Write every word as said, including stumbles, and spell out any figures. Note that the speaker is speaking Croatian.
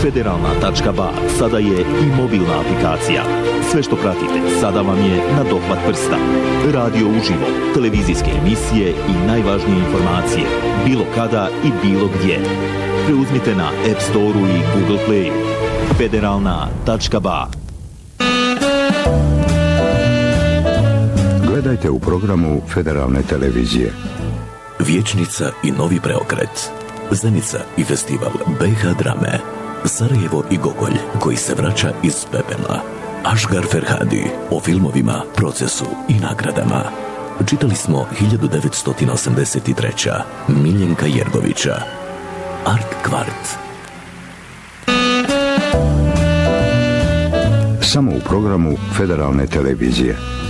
Federalna tačka ba sada je i mobilna aplikacija. Sve što pratite sada vam je na dohvat prsta. Radio uživo, televizijske emisije i najvažnije informacije, bilo kada i bilo gdje. Preuzmite na App Store-u i Google Play-u. Federalna tačka ba. Gledajte u programu Federalne televizije. Vječnica i novi preokret. Zenica i festival be ha drame. Sarajevo i Gogolj koji se vraća iz pepela. Asghar Ferhadi o filmovima, procesu i nagradama. Čitali smo hiljadu devetsto osamdeset treće. Miljenka Jergovića. Art Kvart. Samo u programu Federalne televizije.